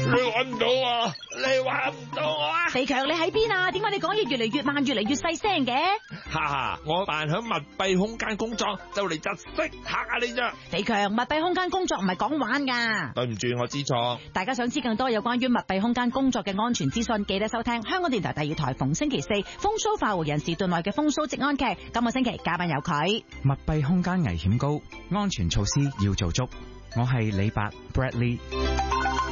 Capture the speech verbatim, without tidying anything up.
你揾唔到我，你揾唔到我啊！ 肥強，你喺邊啊？點解你講嘢越嚟越慢，越嚟越細聲嘅？ 哈哈，我扮響密閉空間工作，就嚟窒息嚇下你啫。 肥強，密閉空間工作唔係講玩噶。 對唔住，我知錯。 大家想知更多有關於密閉空間工作嘅安全資訊，記得收聽香港電台第二台逢星期四風騷快活人時段內嘅風騷職安劇。今個星期嘉賓有佢。 密閉空間危險高，安全措施要做足。我係李白 Bradley。